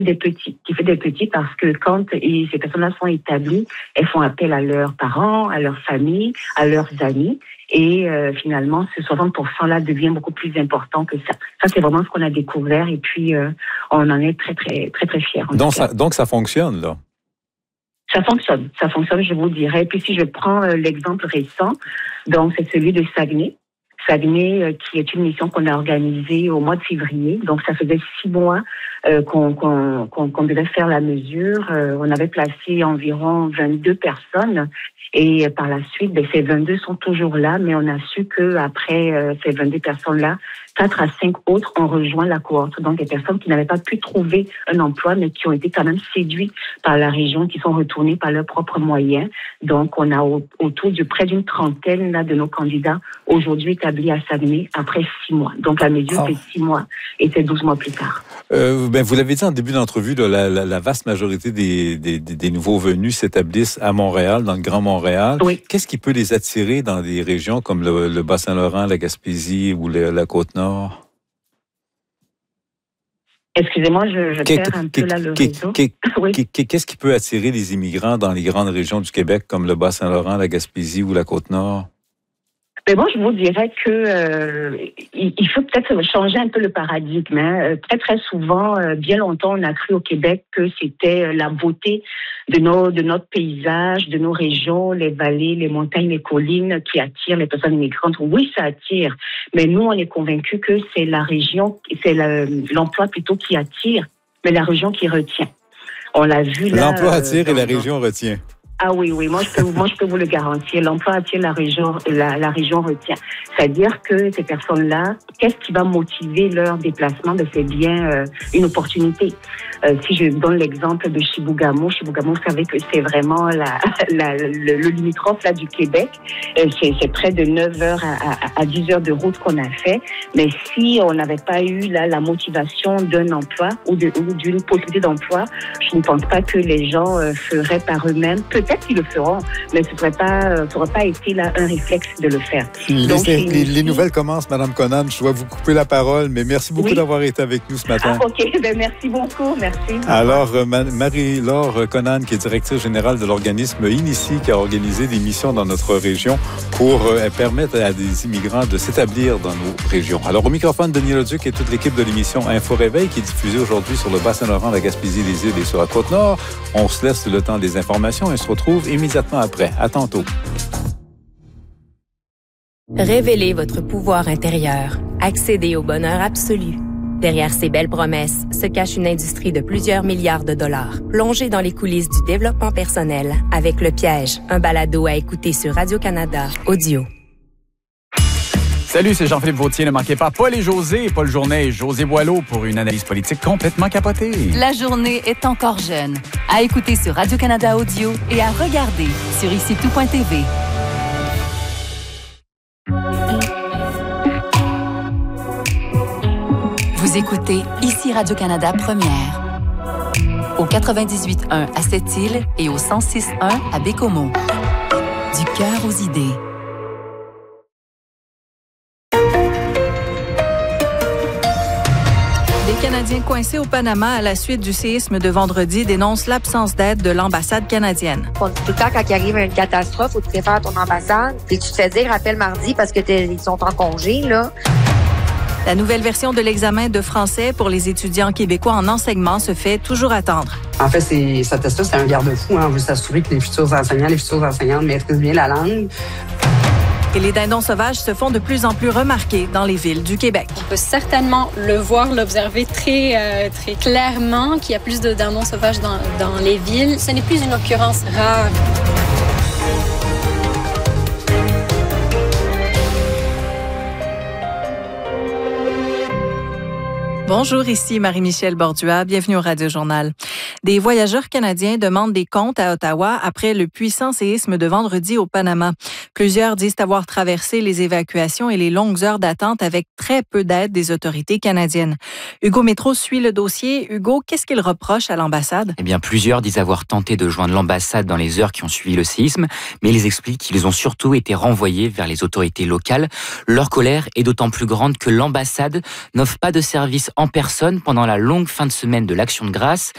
qui fait des petits parce que quand ces personnes-là sont établies, elles font appel à leurs parents, à leur famille, à leurs amis. Et finalement, ce 60%-là devient beaucoup plus important que ça. Ça, c'est vraiment ce qu'on a découvert et puis on en est très, très, très, très fiers. Donc, ça fonctionne, là? Ça fonctionne, je vous dirais. Puis si je prends l'exemple récent, donc c'est celui de Saguenay. Saguenay, qui est une mission qu'on a organisée au mois de février. Donc, ça faisait 6 mois qu'on devait faire la mesure. On avait placé environ 22 personnes. Et par la suite, ces 22 sont toujours là, mais on a su que après ces 22 personnes-là, 4 à 5 autres ont rejoint la cohorte. Donc, des personnes qui n'avaient pas pu trouver un emploi, mais qui ont été quand même séduites par la région, qui sont retournées par leurs propres moyens. Donc, on a autour de près d'une trentaine là, de nos candidats aujourd'hui établis à Saguenay après 6 mois. Donc, la mesure, c'est 6 mois et c'est 12 mois plus tard. Vous l'avez dit en début d'entrevue, là, la vaste majorité des nouveaux venus s'établissent à Montréal, dans le Grand Montréal. Oui. Qu'est-ce qui peut les attirer dans des régions comme le Bas-Saint-Laurent, la Gaspésie ou la Côte-Nord? Excusez-moi, je perds un peu là le réseau. Oui. Qu'est-ce qui peut attirer les immigrants dans les grandes régions du Québec comme le Bas-Saint-Laurent, la Gaspésie ou la Côte-Nord? Mais bon, je vous dirais que il faut peut-être changer un peu le paradigme. Hein. Très, très souvent, bien longtemps, on a cru au Québec que c'était la beauté de notre paysage, de nos régions, les vallées, les montagnes, les collines qui attirent les personnes immigrantes. Oui, ça attire, mais nous, on est convaincus que c'est la région, c'est l'emploi plutôt qui attire, mais la région qui retient. On l'a vu là. L'emploi attire et la région retient. Ah oui, moi je peux vous le garantir. L'emploi attire, la région retient. C'est-à-dire que ces personnes-là, qu'est-ce qui va motiver leur déplacement? C'est bien une opportunité. Si je donne l'exemple de Chibougamau, vous savez que c'est vraiment le limitrophe là du Québec. C'est près de 9 heures à 10 heures de route qu'on a fait. Mais si on n'avait pas eu là la motivation d'un emploi ou d'une possibilité d'emploi, je ne pense pas que les gens feraient par eux-mêmes. Peut-être qu'ils le feront, mais ce n'aurait pas été là un réflexe de le faire. Les nouvelles commencent, Mme Conan. Je dois vous couper la parole, mais merci beaucoup d'avoir été avec nous ce matin. Ah, OK, merci beaucoup, merci. Alors, Marie-Laure Conan, qui est directrice générale de l'organisme Inici, qui a organisé des missions dans notre région pour permettre à des immigrants de s'établir dans nos régions. Alors, au microphone, Denis Leduc et toute l'équipe de l'émission Info Réveil, qui est diffusée aujourd'hui sur le Bas-Saint-Laurent, la Gaspésie, les îles et sur la Côte-Nord. On se laisse le temps des informations et se retrouve immédiatement après. À tantôt. Révélez votre pouvoir intérieur. Accédez au bonheur absolu. Derrière ces belles promesses se cache une industrie de plusieurs milliards de dollars. Plongez dans les coulisses du développement personnel avec Le Piège, un balado à écouter sur Radio-Canada Audio. Salut, c'est Jean-Philippe Vautier. Ne manquez pas Paul et José, Paul Journet et José Boileau pour une analyse politique complètement capotée. La journée est encore jeune. À écouter sur Radio-Canada Audio et à regarder sur IciTout.tv. Vous écoutez Ici Radio-Canada Première. Au 98.1 à Sept-Îles et au 106.1 à Bécomo. Du cœur aux idées. Les Canadiens coincés au Panama à la suite du séisme de vendredi dénoncent l'absence d'aide de l'ambassade canadienne. On dit tout le temps, quand il arrive une catastrophe, faut te préférer à ton ambassade. Puis tu te fais dire, appelle mardi parce que ils sont en congé, là. La nouvelle version de l'examen de français pour les étudiants québécois en enseignement se fait toujours attendre. En fait, cet test-là, c'est un garde-fou. On veut s'assurer que les futurs enseignants, les futures enseignantes maîtrisent bien la langue. Et les dindons sauvages se font de plus en plus remarqués dans les villes du Québec. On peut certainement l'observer très clairement qu'il y a plus de dindons sauvages dans les villes. Ce n'est plus une occurrence rare. Bonjour, ici Marie-Michel Bordua. Bienvenue au Radio Journal. Des voyageurs canadiens demandent des comptes à Ottawa après le puissant séisme de vendredi au Panama. Plusieurs disent avoir traversé les évacuations et les longues heures d'attente avec très peu d'aide des autorités canadiennes. Hugo Métro suit le dossier. Hugo, qu'est-ce qu'il reproche à l'ambassade? Eh bien, plusieurs disent avoir tenté de joindre l'ambassade dans les heures qui ont suivi le séisme, mais ils expliquent qu'ils ont surtout été renvoyés vers les autorités locales. Leur colère est d'autant plus grande que l'ambassade n'offre pas de service en personne pendant la longue fin de semaine de l'Action de grâce.